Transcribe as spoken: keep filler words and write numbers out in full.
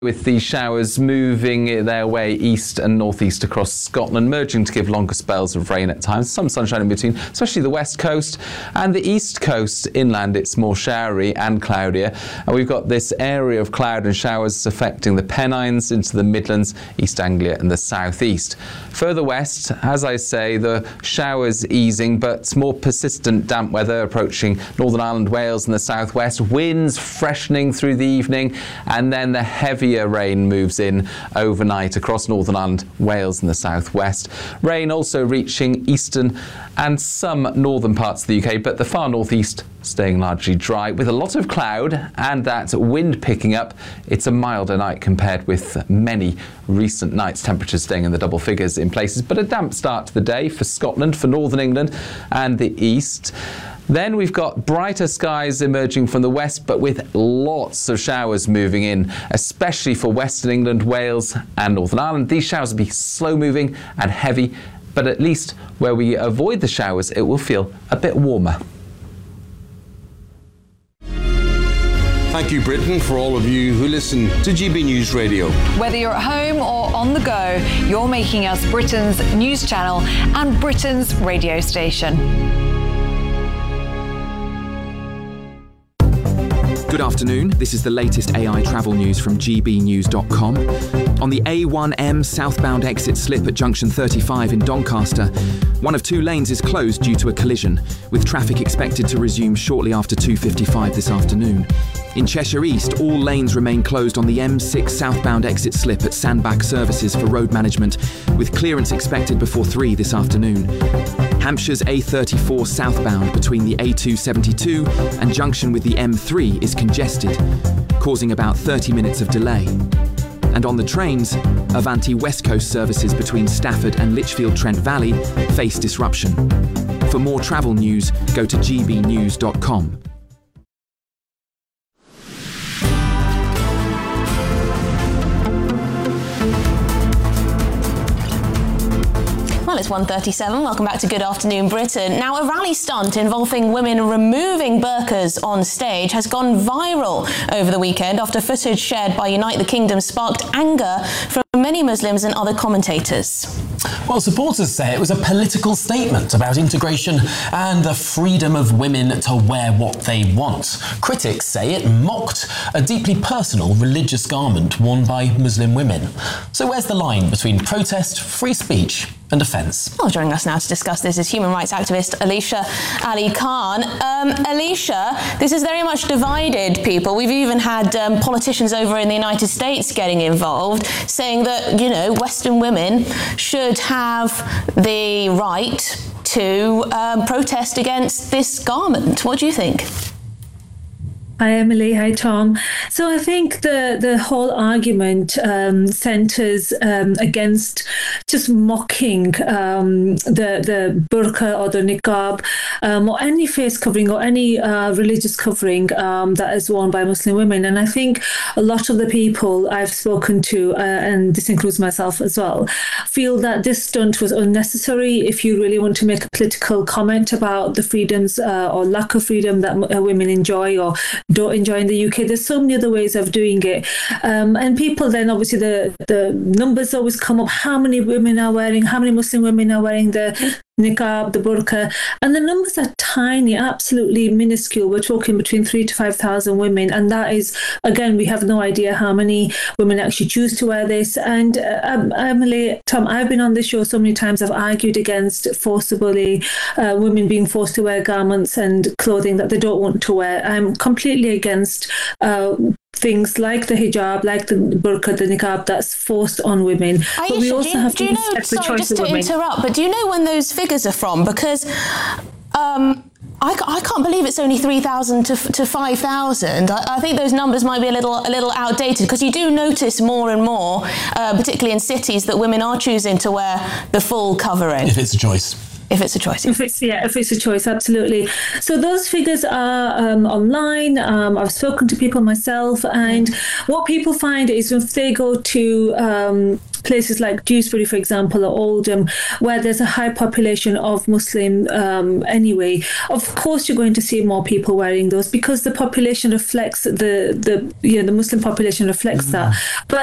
with these showers moving their way east and northeast across Scotland, merging to give longer spells of rain at times. Some sunshine in between, especially the west coast and the east coast inland. It's more showery and cloudier. And we've got this area of cloud and showers affecting the Pennines into the Midlands, East Anglia and the southeast. Further west, as I say, the showers easing, but more persistent damp weather approaching Northern Ireland, Wales and the southwest. Winds freshening through the evening, and then the heavy rain moves in overnight across Northern Ireland, Wales and the southwest. Rain also reaching eastern and some northern parts of the U K, but the far northeast staying largely dry with a lot of cloud and that wind picking up. It's a milder night compared with many recent nights, temperatures staying in the double figures in places, but a damp start to the day for Scotland, for northern England and the east. Then we've got brighter skies emerging from the west, but with lots of showers moving in, especially for Western England, Wales and Northern Ireland. These showers will be slow moving and heavy, but at least where we avoid the showers, it will feel a bit warmer. Thank you, Britain, for all of you who listen to G B News Radio. Whether you're at home or on the go, you're making us Britain's news channel and Britain's radio station. Good afternoon, this is the latest A I travel news from G B news dot com. On the A one M southbound exit slip at junction thirty-five in Doncaster, one of two lanes is closed due to a collision, with traffic expected to resume shortly after two fifty-five this afternoon. In Cheshire East, all lanes remain closed on the M six southbound exit slip at Sandbach Services for road management, with clearance expected before three this afternoon. Hampshire's A thirty-four southbound between the A two seventy-two and junction with the M three is congested, causing about thirty minutes of delay. And on the trains, Avanti West Coast services between Stafford and Lichfield Trent Valley face disruption. For more travel news, go to G B news dot com. Well, it's one thirty-seven. Welcome back to Good Afternoon Britain. Now, a rally stunt involving women removing burqas on stage has gone viral over the weekend after footage shared by Unite the Kingdom sparked anger from many Muslims and other commentators. Well, supporters say it was a political statement about integration and the freedom of women to wear what they want. Critics say it mocked a deeply personal religious garment worn by Muslim women. So where's the line between protest, free speech and offence? Well, joining us now to discuss this is human rights activist Alicia Ali Khan. Um, Alicia, this has very much divided people. We've even had um, politicians over in the United States getting involved, saying that, you know, Western women should have the right to um, protest against this garment. What do you think? Hi, Emily. Hi, Tom. So I think the, the whole argument um, centres um, against just mocking um, the, the burqa or the niqab um, or any face covering or any uh, religious covering um, that is worn by Muslim women. And I think a lot of the people I've spoken to, uh, and this includes myself as well, feel that this stunt was unnecessary. If you really want to make a political comment about the freedoms uh, or lack of freedom that uh, women enjoy or don't enjoy in the U K, there's so many other ways of doing it. Um, and people then, obviously, the, the numbers always come up. How many women are wearing, how many Muslim women are wearing the niqab, the burqa? And the numbers are tiny, absolutely minuscule. We're talking between three to five thousand women. And that is, again, we have no idea how many women actually choose to wear this. And uh, um, Emily, Tom, I've been on this show so many times. I've argued against forcibly uh, women being forced to wear garments and clothing that they don't want to wear. I'm completely against uh, things like the hijab, like the burqa, the niqab that's forced on women. Aisha, but we also do you, have do to you know, respect the sorry, choice just of to women. interrupt, but do you know when those figures are from? Because um, I, I can't believe it's only three thousand to, to five thousand. I, I think those numbers might be a little a little outdated, because you do notice more and more, uh, particularly in cities, that women are choosing to wear the full covering. If it's a choice. If it's a choice. If it's, yeah, if it's a choice, absolutely. So those figures are um, online. Um, I've spoken to people myself, and what people find is if they go to um, places like Dewsbury, for example, or Oldham, where there's a high population of Muslim um, anyway, of course you're going to see more people wearing those because the population reflects the, the you know, the Muslim population reflects mm. that. But